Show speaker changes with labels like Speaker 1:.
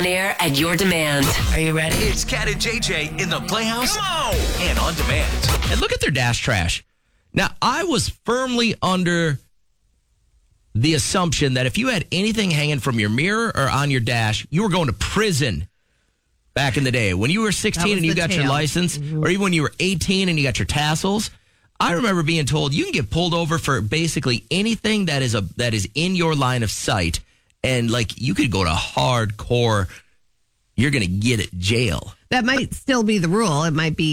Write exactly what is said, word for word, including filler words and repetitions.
Speaker 1: On air at your demand. Are you ready?
Speaker 2: It's Cat and J J in the Playhouse. Come on! And on demand.
Speaker 3: And look at their dash trash. Now, I was firmly under the assumption that if you had anything hanging from your mirror or on your dash, you were going to prison back in the day. When you were sixteen and you got
Speaker 4: tail.
Speaker 3: your license, mm-hmm. or even when you were eighteen and you got your tassels, I remember being told you can get pulled over for basically anything that is a that is in your line of sight, and like you could go to hardcore, you're going to get it jail.
Speaker 4: That might still be the rule. It might be